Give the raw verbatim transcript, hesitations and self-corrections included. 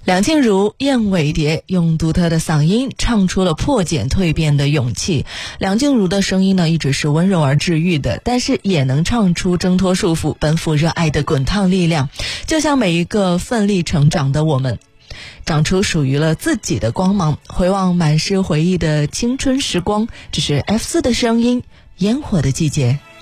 梁静茹、燕尾蝶用独特的嗓音唱出了破茧蜕变的勇气。梁静茹的声音呢，一直是温柔而治愈的，但是也能唱出挣脱束缚、奔赴热爱的滚烫力量。就像每一个奋力成长的我们，长出属于了自己的光芒。回望满是回忆的青春时光，这是 F 四 的声音，烟火的季节。